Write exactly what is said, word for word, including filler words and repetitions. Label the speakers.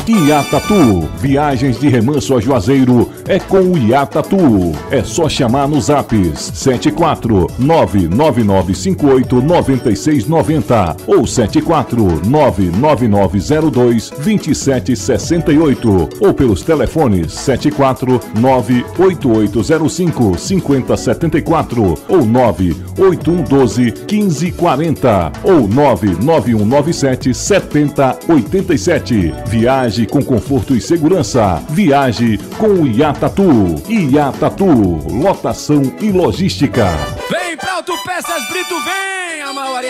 Speaker 1: Iatatu, viagens de remanso a Juazeiro é com o Iatatu. É só chamar nos apps sete quatro nove nove nove cinco oito nove seis nove zero ou sete quatro nove nove nove zero dois dois sete seis oito ou pelos telefones sete quatro nove oito oito zero cinco cinco zero sete quatro ou nove oito um um doze quinze quarenta ou nove nove um nove sete sete zero oito sete. Viaje com conforto e segurança. Viaje com o Iatatu. Iatatu, lotação e logística.
Speaker 2: Vem pra Autopeças Brito, vem, Amaury.